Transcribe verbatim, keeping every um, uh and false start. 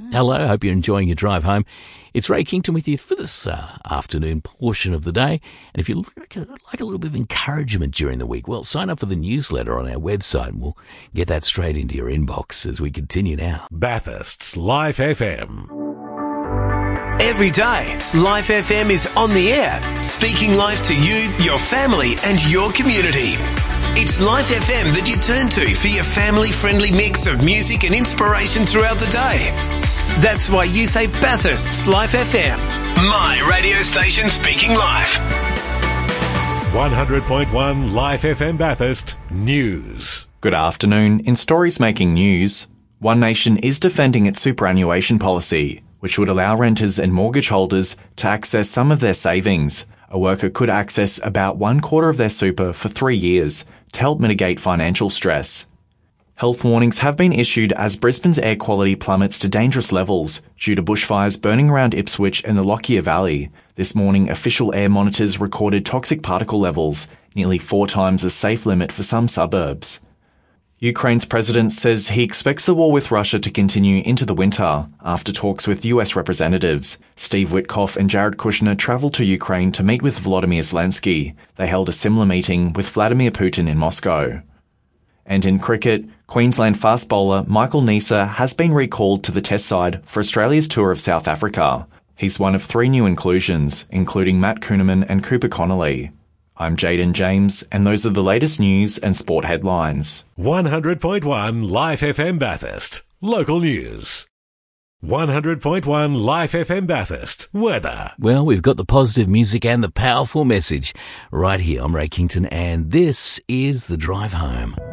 Hello, hope you're enjoying your drive home. It's Ray Kington with you for this uh, afternoon portion of the day. And if you like a, like a little bit of encouragement during the week, well, sign up for the newsletter on our website and we'll get that straight into your inbox as we continue now. Bathurst's Life F M. Every day, Life F M is on the air, speaking life to you, your family and your community. It's Life F M that you turn to for your family-friendly mix of music and inspiration throughout the day. That's why you say Bathurst's Life F M, my radio station speaking life. one hundred point one Life F M Bathurst News. Good afternoon. In stories making news, One Nation is defending its superannuation policy, which would allow renters and mortgage holders to access some of their savings. A worker could access about one quarter of their super for three years to help mitigate financial stress. Health warnings have been issued as Brisbane's air quality plummets to dangerous levels due to bushfires burning around Ipswich and the Lockyer Valley. This morning, official air monitors recorded toxic particle levels, nearly four times the safe limit for some suburbs. Ukraine's president says he expects the war with Russia to continue into the winter after talks with U S representatives. Steve Witkoff and Jared Kushner travelled to Ukraine to meet with Volodymyr Zelensky. They held a similar meeting with Vladimir Putin in Moscow. And in cricket, Queensland fast bowler Michael Neser has been recalled to the test side for Australia's tour of South Africa. He's one of three new inclusions, including Matt Kuhneman and Cooper Connolly. I'm Jaden James, and those are the latest news and sport headlines. one hundred point one Life F M Bathurst. Local news. one hundred point one Life F M Bathurst. Weather. Well, we've got the positive music and the powerful message right here. I'm Ray Kington, and this is The Drive Home.